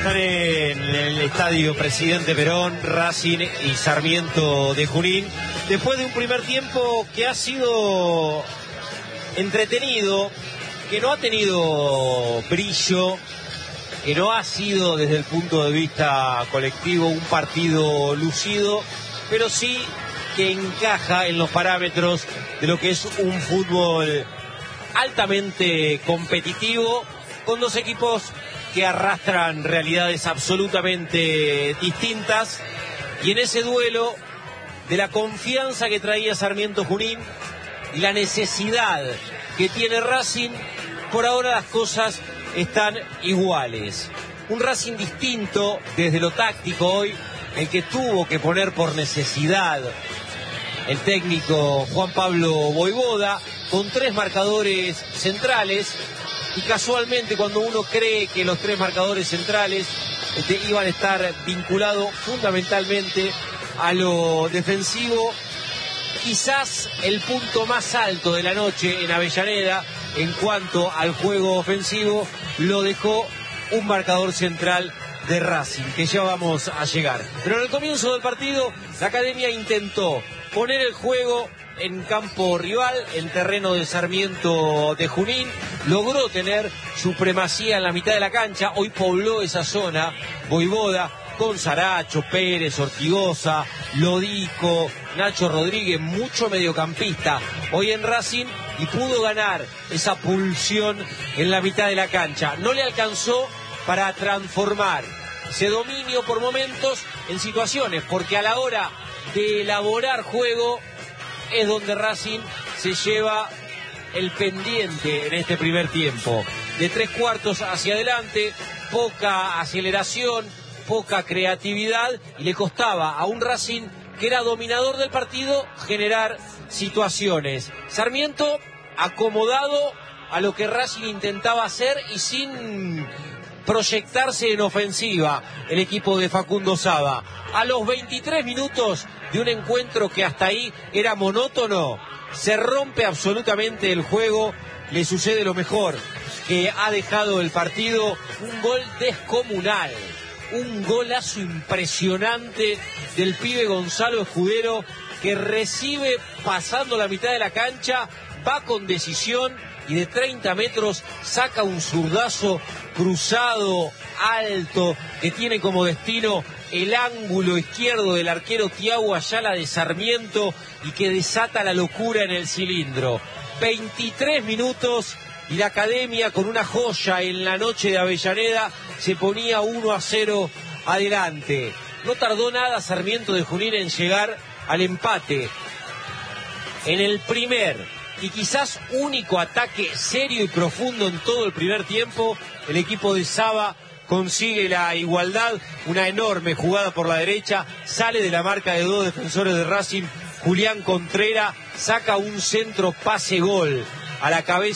están en el estadio Presidente Perón, Racing y Sarmiento de Junín, después de un primer tiempo que ha sido entretenido, que no ha tenido brillo, que no ha sido desde el punto de vista colectivo un partido lucido, pero sí que encaja en los parámetros de lo que es un fútbol altamente competitivo, con dos equipos que arrastran realidades absolutamente distintas, y en ese duelo de la confianza que traía Sarmiento Junín y la necesidad que tiene Racing, por ahora las cosas están iguales. Un Racing distinto desde lo táctico hoy, el que tuvo que poner por necesidad el técnico Juan Pablo Voivoda, con tres marcadores centrales, y casualmente cuando uno cree que los tres marcadores centrales iban a estar vinculados fundamentalmente a lo defensivo, quizás el punto más alto de la noche en Avellaneda en cuanto al juego ofensivo lo dejó un marcador central de Racing, que ya vamos a llegar. Pero en el comienzo del partido la Academia intentó poner el juego en campo rival, en terreno de Sarmiento de Junín, logró tener supremacía en la mitad de la cancha, hoy pobló esa zona Voivoda con Saracho, Pérez, Ortigosa, Lodico, Nacho Rodríguez, mucho mediocampista hoy en Racing, y pudo ganar esa pulsión en la mitad de la cancha. No le alcanzó para transformar ese dominio por momentos en situaciones, porque a la hora de elaborar juego es donde Racing se lleva el pendiente en este primer tiempo. De tres cuartos hacia adelante, poca aceleración, poca creatividad, y le costaba a un Racing que era dominador del partido generar situaciones. Sarmiento acomodado a lo que Racing intentaba hacer y sin proyectarse en ofensiva el equipo de Facundo Saba. A los 23 minutos de un encuentro que hasta ahí era monótono, se rompe absolutamente el juego, le sucede lo mejor que ha dejado el partido, un gol descomunal, un golazo impresionante del pibe Gonzalo Escudero, que recibe pasando la mitad de la cancha, va con decisión y de 30 metros saca un zurdazo cruzado, alto, que tiene como destino el ángulo izquierdo del arquero Thiago Ayala de Sarmiento y que desata la locura en el cilindro. 23 minutos y la Academia, con una joya en la noche de Avellaneda, se ponía 1-0 adelante. No tardó nada Sarmiento de Junín en llegar al empate. En el primer y quizás único ataque serio y profundo en todo el primer tiempo, el equipo de Saba consigue la igualdad, una enorme jugada por la derecha, sale de la marca de dos defensores de Racing, Julián Contreras saca un centro pase gol a la cabeza